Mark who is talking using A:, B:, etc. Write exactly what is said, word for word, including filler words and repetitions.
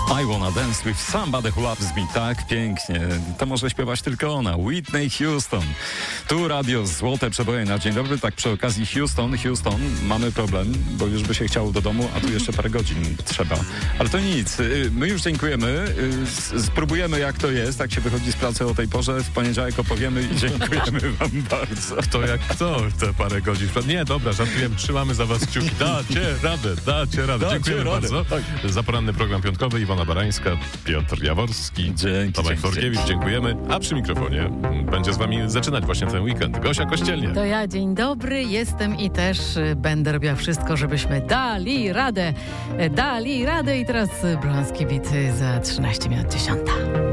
A: I wanna dance with somebody who loves me. Tak pięknie. To może śpiewać tylko ona. Whitney Houston. Tu radio Złote Przeboje na dzień dobry. Tak przy okazji Houston, Houston, mamy problem, bo już by się chciało do domu, a tu jeszcze parę godzin trzeba. Ale to nic. My już dziękujemy. Spróbujemy jak to jest, jak się wychodzi z pracy o tej porze. W poniedziałek opowiemy i dziękujemy wam bardzo.
B: Kto jak kto te parę godzin. Nie, dobra, żartujemy. Trzymamy za was kciuki. Dacie radę, dacie radę.
A: Dacie
B: Dziękujemy
A: radę.
B: bardzo.
A: Tak.
B: Za poranny program piątkowy Iwona Barańska, Piotr Jaworski,
A: Dzięki,
B: Tomek
A: dzięki,
B: Forkiewicz,
A: dzięki.
B: dziękujemy. A przy mikrofonie będzie z wami zaczynać właśnie ten weekend Gosia Kościelnie.
C: To ja, dzień dobry, jestem i też y, będę robiła wszystko, żebyśmy dali radę. Y, Dali radę i teraz y, Brąski Bity za trzynaście minut dziesiąta.